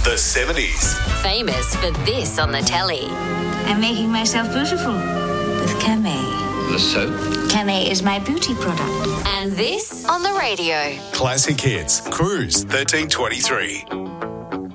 The 70s. Famous for this on the telly. I'm making myself beautiful with Camay. The soap? Camay is my beauty product. And this on the radio. Classic Hits. Cruise 1323.